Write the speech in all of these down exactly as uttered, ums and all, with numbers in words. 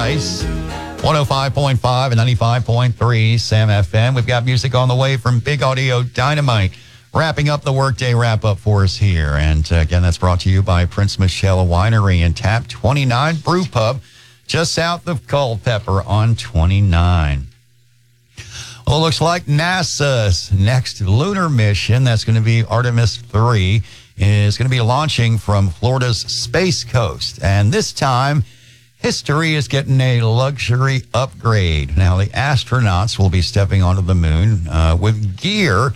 Paradise. one oh five point five and ninety-five point three Sam F M. We've got music on the way from Big Audio Dynamite, wrapping up the workday wrap-up for us here. And uh, again, that's brought to you by Prince Michelle Winery and Tap twenty-nine Brew Pub, just south of Culpeper on twenty-nine. Well, it looks like NASA's next lunar mission, that's going to be Artemis three, is going to be launching from Florida's Space Coast. And this time, history is getting a luxury upgrade. Now, the astronauts will be stepping onto the moon uh, with gear.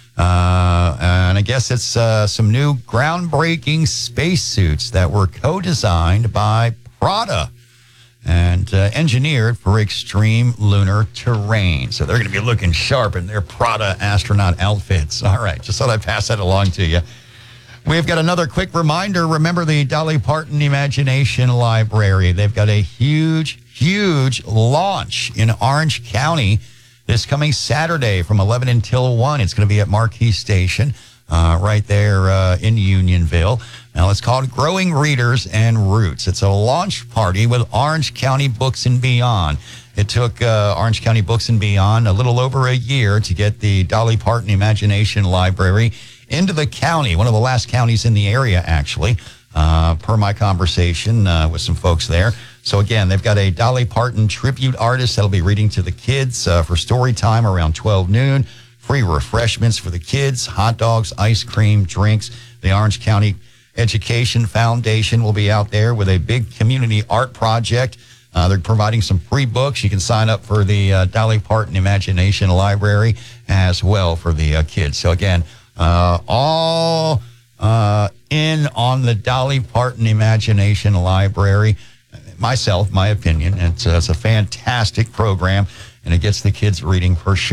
Uh, and I guess it's uh, some new groundbreaking spacesuits that were co-designed by Prada and uh, engineered for extreme lunar terrain. So they're going to be looking sharp in their Prada astronaut outfits. All right, just thought I'd pass that along to you. We've got another quick reminder. Remember the Dolly Parton Imagination Library. They've got a huge, huge launch in Orange County this coming Saturday from eleven until one. It's going to be at Marquee Station uh, right there uh, in Unionville. Now, it's called Growing Readers and Roots. It's a launch party with Orange County Books and Beyond. It took uh, Orange County Books and Beyond a little over a year to get the Dolly Parton Imagination Library into the county, one of the last counties in the area, actually, uh, per my conversation uh, with some folks there. So, again, they've got a Dolly Parton tribute artist that'll be reading to the kids uh, for story time around twelve noon. Free refreshments for the kids, hot dogs, ice cream, drinks. The Orange County Education Foundation will be out there with a big community art project. Uh, they're providing some free books. You can sign up for the uh, Dolly Parton Imagination Library as well for the uh, kids. So, again, uh, all uh, in on the Dolly Parton Imagination Library. Myself, my opinion, it's, uh, it's a fantastic program, and it gets the kids reading for sure.